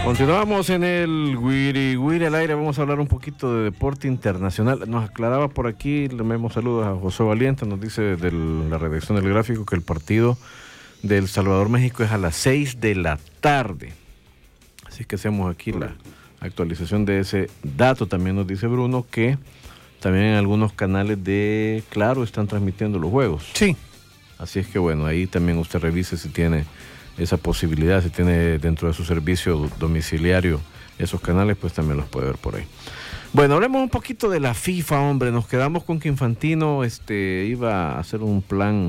Continuamos en el Wiri Wiri al aire. Vamos a hablar un poquito de deporte internacional. Nos aclaraba por aquí, le enviamos saludos a José Valiente, nos dice desde la redacción del Gráfico que el partido del Salvador-México es a las 6 de la tarde. Así que hacemos aquí la actualización de ese dato. También nos dice Bruno que también en algunos canales de Claro están transmitiendo los juegos. Sí. Así es que bueno, ahí también usted revise si tiene esa posibilidad, si tiene dentro de su servicio domiciliario esos canales, pues también los puede ver por ahí. Bueno, hablemos un poquito de la FIFA, hombre. Nos quedamos con que Infantino iba a hacer un plan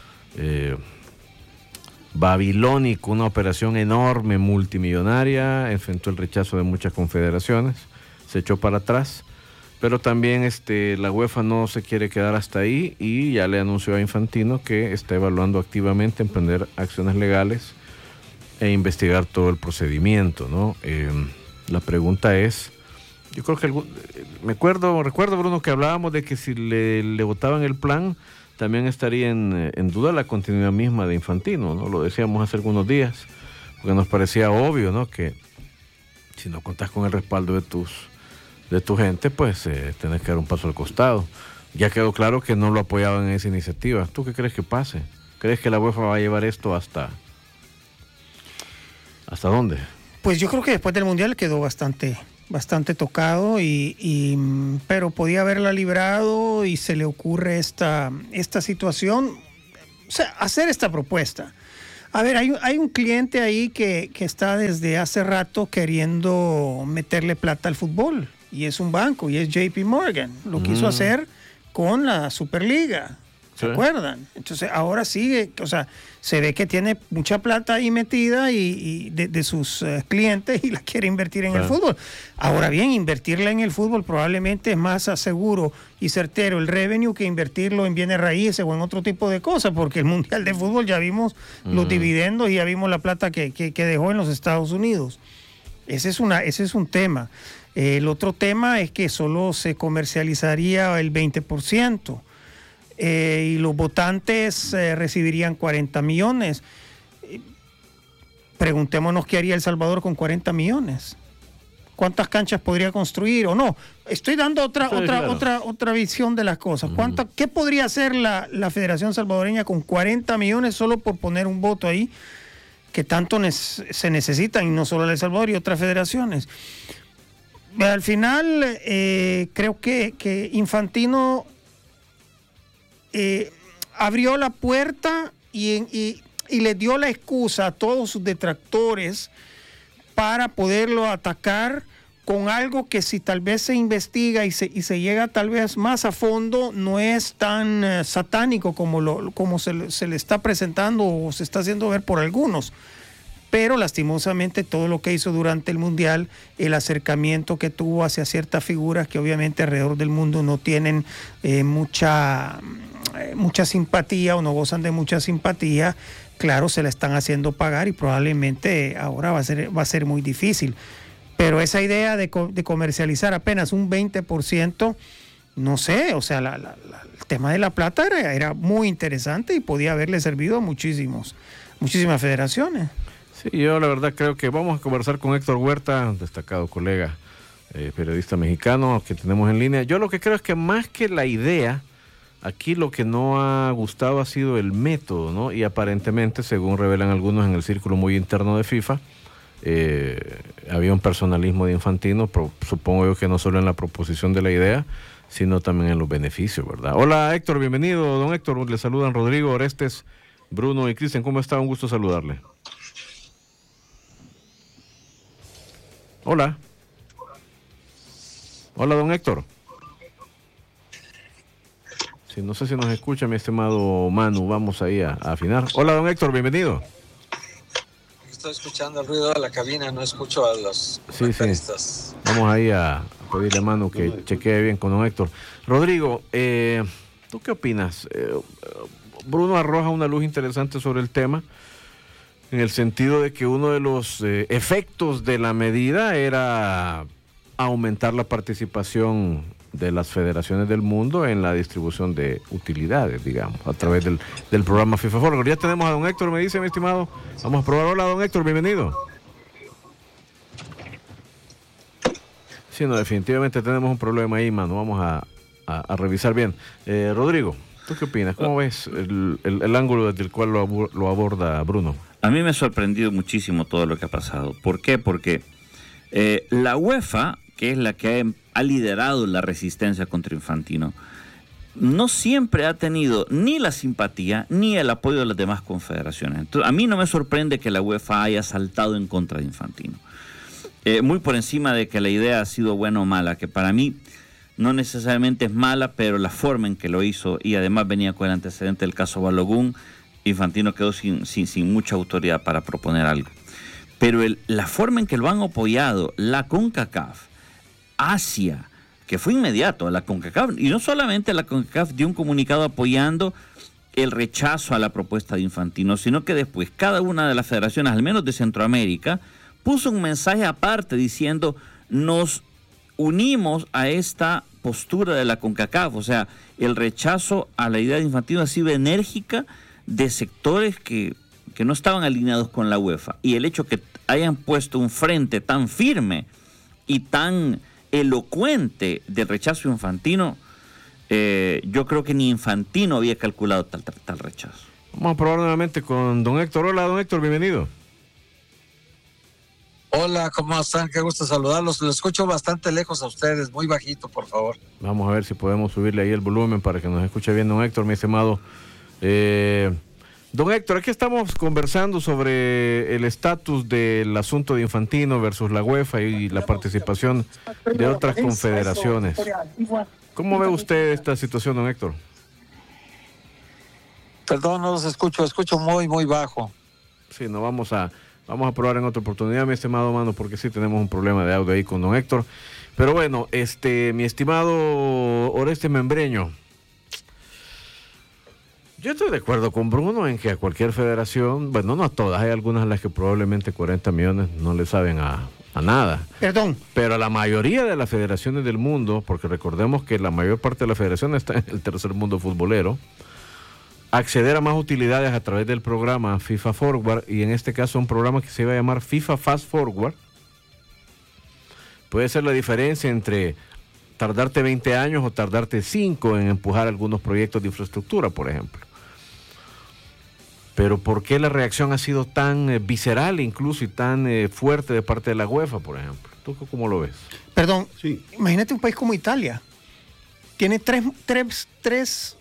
babilónico, una operación enorme, multimillonaria, enfrentó el rechazo de muchas confederaciones, se echó para atrás, pero también la UEFA no se quiere quedar hasta ahí y ya le anunció a Infantino que está evaluando activamente emprender acciones legales e investigar todo el procedimiento, ¿no? La pregunta es, yo creo que recuerdo Bruno que hablábamos de que si le votaban el plan, también estaría en duda la continuidad misma de Infantino, ¿no? Lo decíamos hace algunos días, porque nos parecía obvio, ¿no? Que si no contás con el respaldo de tu gente, pues tenés que dar un paso al costado. Ya quedó claro que no lo apoyaban en esa iniciativa. ¿Tú qué crees que pase? ¿Crees que la UEFA va a llevar esto hasta dónde? Pues yo creo que después del Mundial quedó bastante tocado, pero podía haberla librado y se le ocurre esta situación, o sea, hacer esta propuesta. A ver, hay un cliente ahí que está desde hace rato queriendo meterle plata al fútbol, y es un banco, y es JP Morgan. Lo quiso hacer con la Superliga, ¿se acuerdan? Entonces ahora sigue, o sea, se ve que tiene mucha plata ahí metida y de sus clientes y la quiere invertir en el fútbol. Ahora bien, invertirla en el fútbol probablemente es más seguro y certero el revenue que invertirlo en bienes raíces o en otro tipo de cosas, porque el Mundial de Fútbol ya vimos los dividendos y ya vimos la plata que dejó en los Estados Unidos. Ese es un tema. El otro tema es que solo se comercializaría el 20%. Y los votantes recibirían 40 millones. Preguntémonos qué haría El Salvador con 40 millones. ¿Cuántas canchas podría construir o no? Estoy dando otra visión de las cosas. ¿Qué podría hacer la Federación Salvadoreña con 40 millones solo por poner un voto ahí que tanto se necesitan, y no solo El Salvador y otras federaciones? Al final creo que Infantino abrió la puerta y le dio la excusa a todos sus detractores para poderlo atacar con algo que, si tal vez se investiga y se llega tal vez más a fondo, no es tan satánico como se le está presentando o se está haciendo ver por algunos. Pero lastimosamente todo lo que hizo durante el Mundial, el acercamiento que tuvo hacia ciertas figuras que obviamente alrededor del mundo no tienen mucha simpatía o no gozan de mucha simpatía, claro, se la están haciendo pagar y probablemente ahora va a ser muy difícil. Pero esa idea de comercializar apenas un 20%, no sé, o sea, el tema de la plata era muy interesante y podía haberle servido a muchísimas federaciones. Sí, yo la verdad creo que vamos a conversar con Héctor Huerta, un destacado colega, periodista mexicano que tenemos en línea. Yo lo que creo es que más que la idea, aquí lo que no ha gustado ha sido el método, ¿no? Y aparentemente, según revelan algunos en el círculo muy interno de FIFA, había un personalismo de Infantino, supongo yo que no solo en la proposición de la idea, sino también en los beneficios, ¿verdad? Hola Héctor, bienvenido, don Héctor, le saludan Rodrigo, Orestes, Bruno y Cristian, ¿cómo está? Un gusto saludarle. Hola. Hola, don Héctor. Sí, no sé si nos escucha, mi estimado Manu. Vamos ahí a afinar. Hola, don Héctor, bienvenido. Estoy escuchando el ruido de la cabina, no escucho a los comentaristas. Vamos ahí a pedirle a Manu que chequee bien con don Héctor. Rodrigo, ¿tú qué opinas? Bruno arroja una luz interesante sobre el tema, en el sentido de que uno de los efectos de la medida era aumentar la participación de las federaciones del mundo en la distribución de utilidades, digamos, a través del programa FIFA Forward. Ya tenemos a don Héctor, me dice, mi estimado. Vamos a probar. Hola, don Héctor, bienvenido. Sí, no, definitivamente tenemos un problema ahí, mano. Vamos a revisar bien. Rodrigo, ¿tú qué opinas? ¿Cómo ves el ángulo desde el cual lo aborda Bruno? A mí me ha sorprendido muchísimo todo lo que ha pasado. ¿Por qué? Porque la UEFA, que es la que ha liderado la resistencia contra Infantino, no siempre ha tenido ni la simpatía ni el apoyo de las demás confederaciones. Entonces, a mí no me sorprende que la UEFA haya saltado en contra de Infantino. Muy por encima de que la idea ha sido buena o mala, que para mí no necesariamente es mala, pero la forma en que lo hizo, y además venía con el antecedente del caso Balogun, Infantino quedó sin mucha autoridad para proponer algo. Pero la forma en que lo han apoyado la CONCACAF, Asia, que fue inmediato a la CONCACAF, y no solamente la CONCACAF dio un comunicado apoyando el rechazo a la propuesta de Infantino, sino que después cada una de las federaciones, al menos de Centroamérica, puso un mensaje aparte diciendo: nos unimos a esta postura de la CONCACAF. O sea, el rechazo a la idea de Infantino ha sido enérgica de sectores que no estaban alineados con la UEFA, y el hecho que hayan puesto un frente tan firme y tan elocuente del rechazo Infantino, yo creo que ni Infantino había calculado tal rechazo. Vamos a probar nuevamente con don Héctor. Hola, don Héctor, bienvenido. Hola, ¿cómo están? Qué gusto saludarlos. Lo escucho bastante lejos a ustedes, muy bajito, por favor. Vamos a ver si podemos subirle ahí el volumen para que nos escuche bien don Héctor, mi estimado. Don Héctor, aquí estamos conversando sobre el estatus del asunto de Infantino versus la UEFA y la participación de otras confederaciones. ¿Cómo ve usted esta situación, don Héctor? Perdón, no los escucho muy, muy bajo. Sí, no, vamos a probar en otra oportunidad, mi estimado mano, porque sí tenemos un problema de audio ahí con don Héctor. Pero bueno, mi estimado Oreste Membreño, yo estoy de acuerdo con Bruno en que a cualquier federación, bueno, no a todas, hay algunas a las que probablemente 40 millones no le saben a nada. Perdón. Pero a la mayoría de las federaciones del mundo, porque recordemos que la mayor parte de las federaciones está en el tercer mundo futbolero, acceder a más utilidades a través del programa FIFA Forward, y en este caso un programa que se iba a llamar FIFA Fast Forward, puede ser la diferencia entre tardarte 20 años o tardarte 5 en empujar algunos proyectos de infraestructura, por ejemplo. Pero ¿por qué la reacción ha sido tan visceral incluso y tan fuerte de parte de la UEFA, por ejemplo? ¿Tú cómo lo ves? Perdón, sí. Imagínate un país como Italia. Tiene tres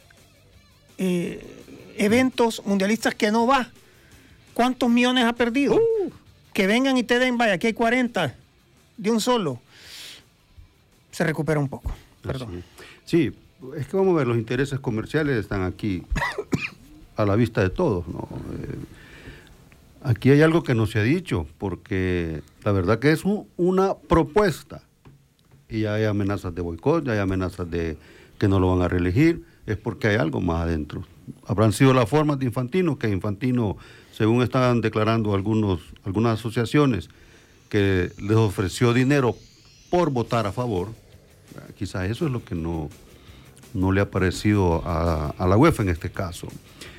eventos mundialistas que no va. ¿Cuántos millones ha perdido? Que vengan y te den, vaya, aquí hay 40 de un solo. Se recupera un poco. Perdón. Sí, es que vamos a ver, los intereses comerciales están aquí a la vista de todos, ¿no? Aquí hay algo que no se ha dicho, porque la verdad que es una propuesta, y ya hay amenazas de boicot, ya hay amenazas de que no lo van a reelegir, es porque hay algo más adentro. Habrán sido las formas de Infantino, que Infantino, según están declarando algunas asociaciones, que les ofreció dinero por votar a favor. Quizás eso es lo que no le ha parecido a la UEFA en este caso.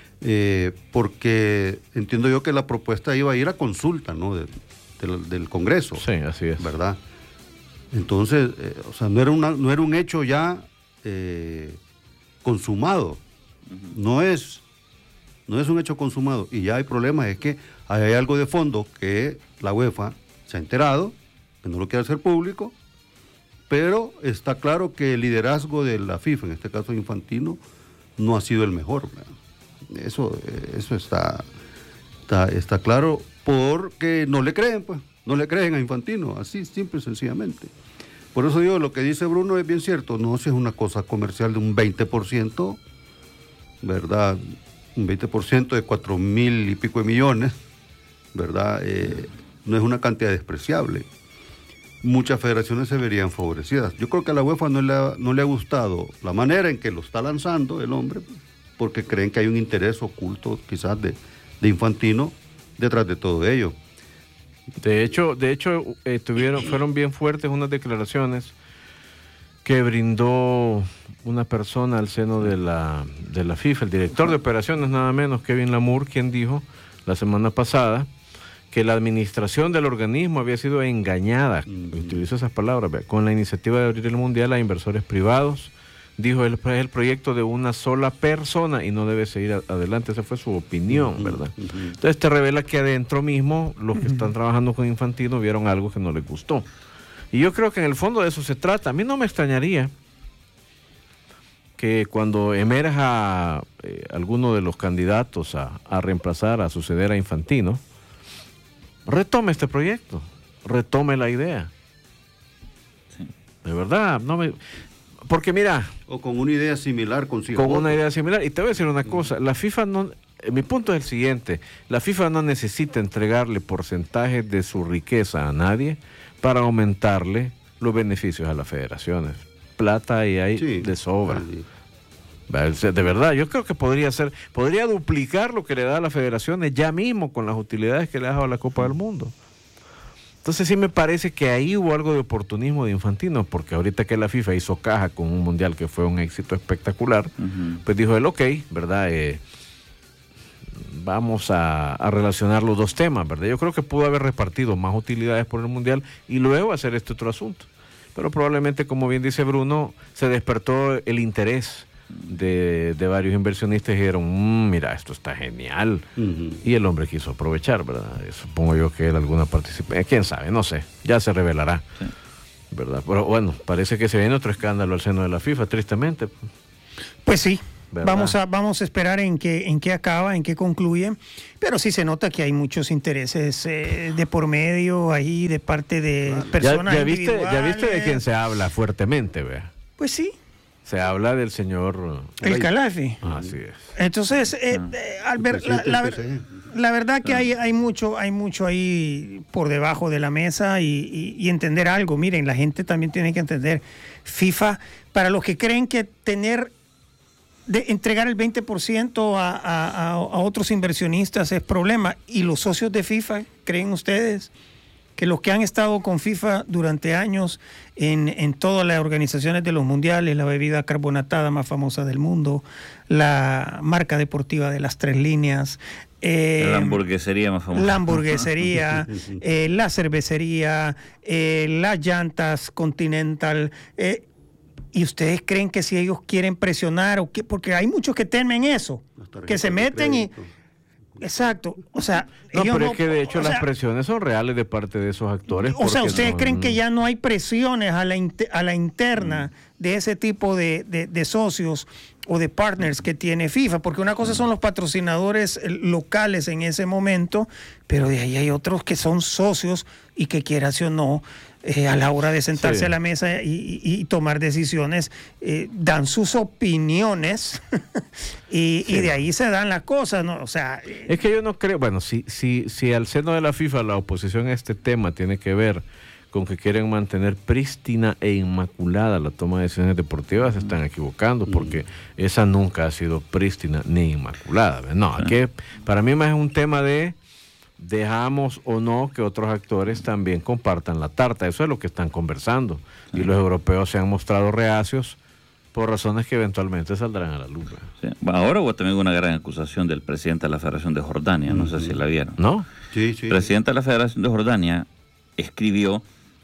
Porque entiendo yo que la propuesta iba a ir a consulta, ¿no? del Congreso. Sí, así es. ¿Verdad? Entonces, o sea, no era un hecho ya consumado. No es un hecho consumado. Y ya hay problemas, es que hay algo de fondo que la UEFA se ha enterado, que no lo quiere hacer público, pero está claro que el liderazgo de la FIFA, en este caso Infantino, no ha sido el mejor. Eso está claro, porque no le creen, pues, no le creen a Infantino, así, simple y sencillamente. Por eso digo, lo que dice Bruno es bien cierto, no si es una cosa comercial de un 20%, ¿verdad? Un 20% de 4,000 y pico de millones, ¿verdad? No es una cantidad despreciable. Muchas federaciones se verían favorecidas. Yo creo que a la UEFA no le ha gustado la manera en que lo está lanzando el hombre, porque creen que hay un interés oculto quizás de Infantino detrás de todo ello. De hecho, fueron bien fuertes unas declaraciones que brindó una persona al seno de la FIFA, el director de operaciones nada menos, Kevin Lamour, quien dijo la semana pasada que la administración del organismo había sido engañada, utilizo esas palabras, con la iniciativa de abrir el mundial a inversores privados. Dijo, es el proyecto de una sola persona y no debe seguir adelante. Esa fue su opinión, ¿verdad? Entonces te revela que adentro mismo los que están trabajando con Infantino vieron algo que no les gustó. Y yo creo que en el fondo de eso se trata. A mí no me extrañaría que cuando emerja alguno de los candidatos a reemplazar, a suceder a Infantino, retome este proyecto, retome la idea. Sí. De verdad, porque mira... O con una idea similar consigo. Con una idea similar. Y te voy a decir una cosa, la FIFA no... Mi punto es el siguiente, la FIFA no necesita entregarle porcentajes de su riqueza a nadie para aumentarle los beneficios a las federaciones. Plata ahí hay de sobra. Sí. De verdad, yo creo que podría duplicar lo que le da a las federaciones ya mismo con las utilidades que le ha dado a la Copa del Mundo. Entonces sí me parece que ahí hubo algo de oportunismo de Infantino, porque ahorita que la FIFA hizo caja con un mundial que fue un éxito espectacular, pues dijo él, ok, ¿verdad? Vamos a relacionar los dos temas, ¿verdad? Yo creo que pudo haber repartido más utilidades por el mundial y luego hacer este otro asunto. Pero probablemente, como bien dice Bruno, se despertó el interés de varios inversionistas y dijeron, mira, esto está genial. Y el hombre quiso aprovechar, ¿verdad? Supongo yo que él alguna participación, quién sabe, no sé, ya se revelará, ¿verdad? Pero bueno, parece que se viene otro escándalo al seno de la FIFA, tristemente. Pues sí. Vamos a esperar en qué acaba, en qué concluye, pero sí se nota que hay muchos intereses de por medio ahí de parte de personas individuales. Ya viste de quién se habla fuertemente, vea. Pues sí. Se habla del señor... El Khalafi. Así es. Entonces, Albert, la verdad que hay mucho ahí por debajo de la mesa y entender algo. Miren, la gente también tiene que entender. FIFA, para los que creen que entregar el 20% a otros inversionistas es problema. ¿Y los socios de FIFA, creen ustedes que los que han estado con FIFA durante años en todas las organizaciones de los mundiales, la bebida carbonatada más famosa del mundo, la marca deportiva de las 3 líneas, la hamburguesería más famosa, la hamburguesería, la cervecería, las llantas Continental, ¿y ustedes creen que si ellos quieren presionar o qué? Porque hay muchos que temen eso, que se meten y... Exacto, o sea... No, pero es que de hecho las presiones son reales de parte de esos actores. O sea, ¿ustedes creen que ya no hay presiones a la interna de ese tipo de socios o de partners que tiene FIFA? Porque una cosa son los patrocinadores locales en ese momento, pero de ahí hay otros que son socios y que quieras o no, a la hora de sentarse a la mesa y tomar decisiones, dan sus opiniones y de ahí se dan las cosas, ¿no? O sea... Es que yo no creo, bueno, si al seno de la FIFA la oposición a este tema tiene que ver con que quieren mantener prístina e inmaculada la toma de decisiones deportivas, se están equivocando, porque esa nunca ha sido prístina ni inmaculada. No, aquí para mí más es un tema de dejamos o no que otros actores también compartan la tarta. Eso es lo que están conversando. Y los europeos se han mostrado reacios por razones que eventualmente saldrán a la luz. Sí. Ahora hubo también una gran acusación del presidente de la Federación de Jordania, no sé si la vieron. ¿No? Sí. El presidente de la Federación de Jordania escribió,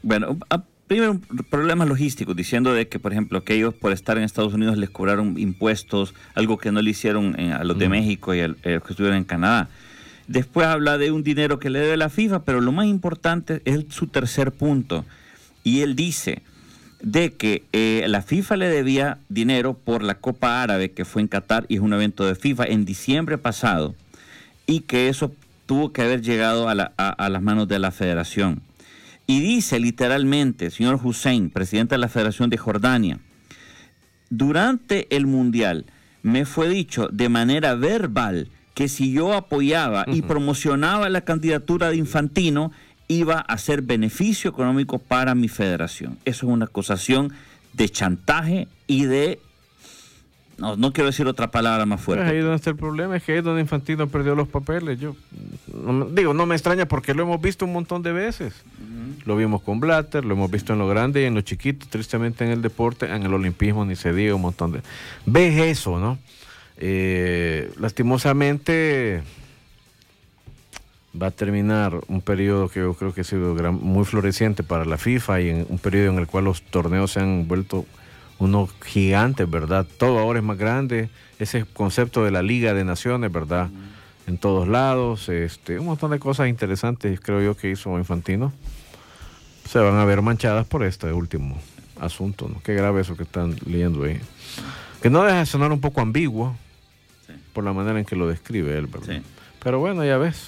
primero problemas logísticos, diciendo de que, por ejemplo, que ellos por estar en Estados Unidos les cobraron impuestos, algo que no le hicieron a los de México y a los que estuvieron en Canadá. Después habla de un dinero que le debe la FIFA, pero lo más importante es su tercer punto. Y él dice de que la FIFA le debía dinero por la Copa Árabe que fue en Qatar y es un evento de FIFA en diciembre pasado, y que eso tuvo que haber llegado a las manos de la federación. Y dice literalmente, señor Hussein, presidente de la Federación de Jordania, durante el Mundial me fue dicho de manera verbal que si yo apoyaba y promocionaba la candidatura de Infantino, iba a ser beneficio económico para mi federación. Eso es una acusación de chantaje y de... No quiero decir otra palabra más fuerte. Pues ahí donde está el problema, es que ahí es donde Infantino perdió los papeles. Yo no me extraña porque lo hemos visto un montón de veces. Lo vimos con Blatter, lo hemos visto en lo grande y en lo chiquito, tristemente en el deporte, en el olimpismo ni se diga un montón de... Ves eso, ¿no? Lastimosamente va a terminar un periodo que yo creo que ha sido muy floreciente para la FIFA y en un periodo en el cual los torneos se han vuelto unos gigantes, ¿verdad? Todo ahora es más grande, ese concepto de la Liga de Naciones, ¿verdad? En todos lados, un montón de cosas interesantes creo yo que hizo Infantino se van a ver manchadas por este último asunto, ¿no? Qué grave eso que están leyendo ahí, que no deja de sonar un poco ambiguo por la manera en que lo describe él, ¿verdad? Sí. Pero bueno, ya ves.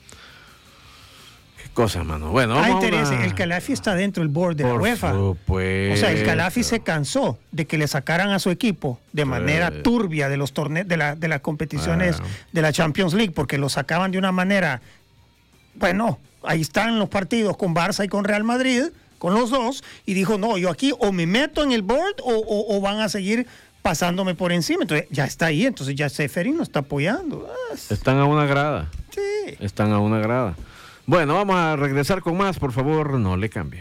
Qué cosa, mano. Bueno, vamos El Khelafi está dentro del board de la UEFA. Supuesto. O sea, el Khelafi se cansó de que le sacaran a su equipo de manera turbia de los torneos, de las competiciones de la Champions League, porque lo sacaban de una manera, bueno, ahí están los partidos con Barça y con Real Madrid, con los dos, y dijo, no, yo aquí o me meto en el board o van a seguir pasándome por encima. Entonces ya está ahí, entonces ya Ceferín lo está apoyando. Están a una grada. Sí. Están a una grada. Bueno, vamos a regresar con más, por favor, no le cambie.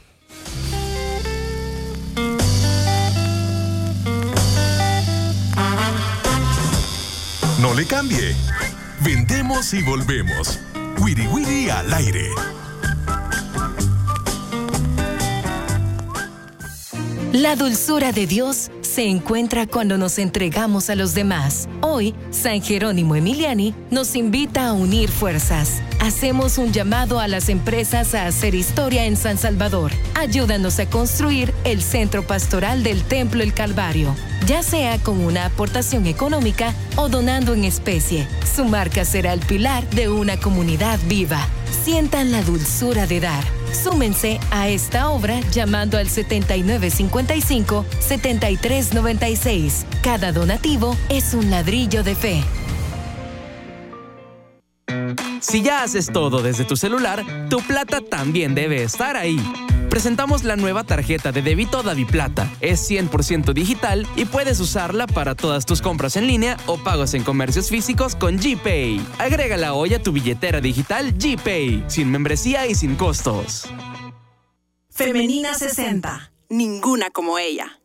No le cambie. Vendemos y volvemos. Wiri Wiri al aire. La dulzura de Dios se encuentra cuando nos entregamos a los demás. Hoy, San Jerónimo Emiliani nos invita a unir fuerzas. Hacemos un llamado a las empresas a hacer historia en San Salvador. Ayúdanos a construir el centro pastoral del Templo El Calvario, ya sea con una aportación económica o donando en especie. Su marca será el pilar de una comunidad viva. Sientan la dulzura de dar. Súmense a esta obra llamando al 7955-7396. Cada donativo es un ladrillo de fe. Si ya haces todo desde tu celular, tu plata también debe estar ahí. Presentamos la nueva tarjeta de débito DaviPlata. Es 100% digital y puedes usarla para todas tus compras en línea o pagos en comercios físicos con GPay. Agrégala hoy a tu billetera digital GPay, sin membresía y sin costos. Femenina 60. Ninguna como ella.